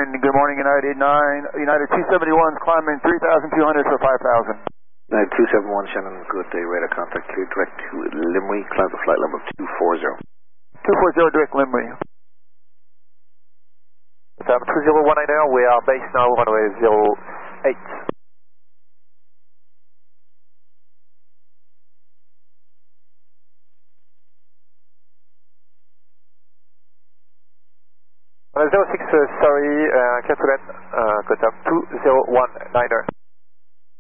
good morning, United 271's climbing 3,200 for 5,000. United 271, Shannon, good day, radar contact clear direct to Limray, climb to flight level 240. 240 direct Limray. Sam 20190, we are base now, runway 08. On 06, sorry, cancel that, Qatar 2019.